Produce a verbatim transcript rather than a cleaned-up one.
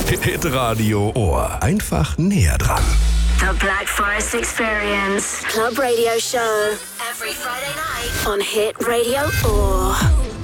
Hitradio Ohr. Einfach näher dran. The Black Forest Experience. Club Radio Show. Every Friday night on Hit Radio Ohr.